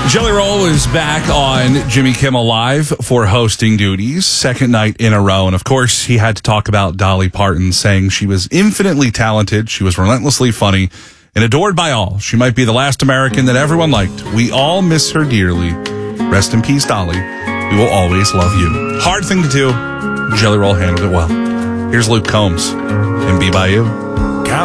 Jelly Roll is back on Jimmy Kimmel Live for hosting duties, second night in a row. And of course, he had to talk about Dolly Parton, saying she was infinitely talented, she was relentlessly funny, and adored by all. She might be the last American that everyone liked. We all miss her dearly. Rest in peace, Dolly. We will always love you. Hard thing to do. Jelly Roll handled it well. Here's Luke Combs and Be By You.